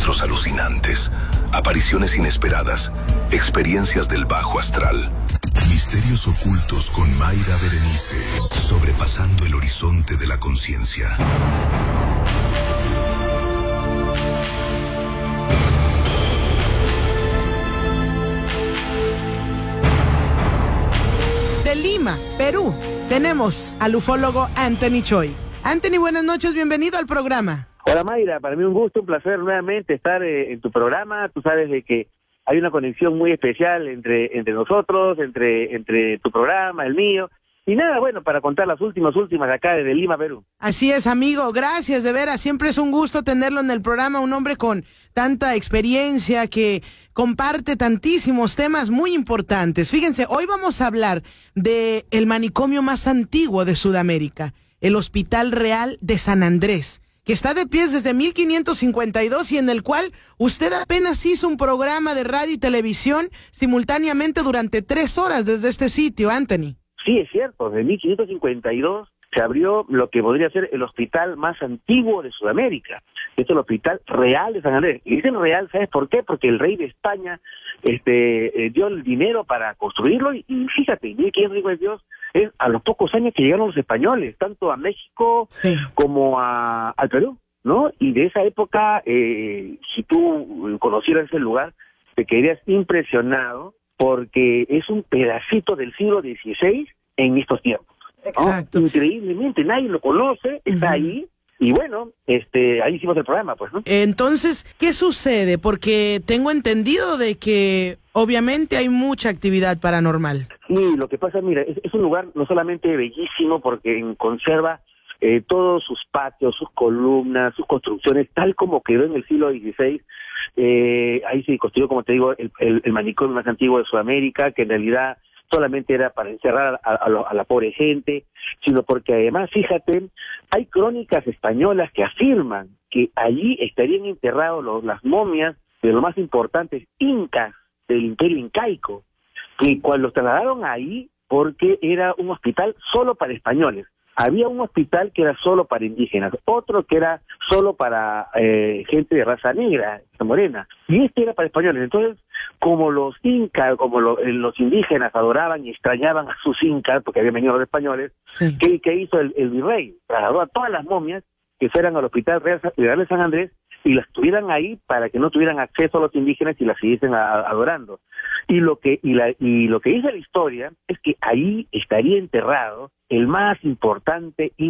encuentros alucinantes, apariciones inesperadas, experiencias del bajo astral. Misterios ocultos con Mayra Berenice, sobrepasando el horizonte de la conciencia. De Lima, Perú, tenemos al ufólogo Anthony Choi. Anthony, buenas noches, bienvenido al programa. Hola Mayra, para mí un gusto, un placer nuevamente estar en tu programa. Tú sabes de que hay una conexión muy especial entre nosotros, entre tu programa, el mío. Y nada, bueno, para contar las últimas de acá de Lima, Perú. Así es, amigo, gracias, de veras, siempre es un gusto tenerlo en el programa, un hombre con tanta experiencia que comparte tantísimos temas muy importantes. Fíjense, hoy vamos a hablar de el manicomio más antiguo de Sudamérica, el Hospital Real de San Andrés, que está de pie desde 1552 y en el cual usted apenas hizo un programa de radio y televisión simultáneamente durante 3 horas desde este sitio, Anthony. Sí, es cierto, desde 1552 se abrió lo que podría ser el hospital más antiguo de Sudamérica. Este es el Hospital Real de San Andrés. Y dicen real, ¿sabes por qué? Porque el rey de España dio el dinero para construirlo y fíjate, 1552 es a los pocos años que llegaron los españoles, tanto a México como al Perú, ¿no? Y de esa época, si tú conocieras ese lugar, te quedarías impresionado porque es un pedacito del siglo XVI en estos tiempos. Exacto. ¿No? Increíblemente, nadie lo conoce, está ahí. Y bueno, ahí hicimos el programa, pues, ¿no? Entonces, ¿qué sucede? Porque tengo entendido de que obviamente hay mucha actividad paranormal. Sí, lo que pasa, mira, es un lugar no solamente bellísimo porque conserva todos sus patios, sus columnas, sus construcciones, tal como quedó en el siglo XVI. Ahí se construyó, como te digo, el manicomio más antiguo de Sudamérica, que en realidad solamente era para encerrar a la pobre gente, sino porque además, fíjate, hay crónicas españolas que afirman que allí estarían enterrados las momias de los más importantes incas del imperio incaico, que cuando los trasladaron ahí porque era un hospital solo para españoles. Había un hospital que era solo para indígenas, otro que era solo para gente de raza negra, morena, y este era para españoles. Entonces, como los incas, como los indígenas adoraban y extrañaban a sus incas, porque habían venido los españoles, ¿qué hizo el virrey? Trasladó a todas las momias que fueran al Hospital Real de San Andrés y las tuvieran ahí para que no tuvieran acceso a los indígenas y las siguiesen adorando. Y lo que dice la historia es que ahí estaría enterrado el más importante